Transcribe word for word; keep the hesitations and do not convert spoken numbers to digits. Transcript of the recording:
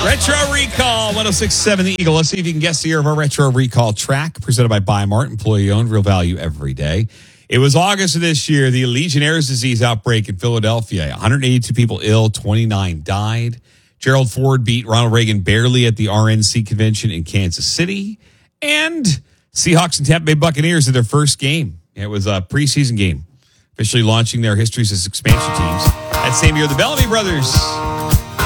Retro Recall, one oh six point seven The Eagle. Let's see if you can guess the year of our Retro Recall track, presented by Bi-Mart, employee-owned, real value every day. It was August of this year, the Legionnaire's disease outbreak in Philadelphia. one hundred eighty-two people ill, twenty-nine died. Gerald Ford beat Ronald Reagan barely at the R N C convention in Kansas City. And Seahawks and Tampa Bay Buccaneers did their first game. It was a preseason game, officially launching their histories as expansion teams. That same year, the Bellamy brothers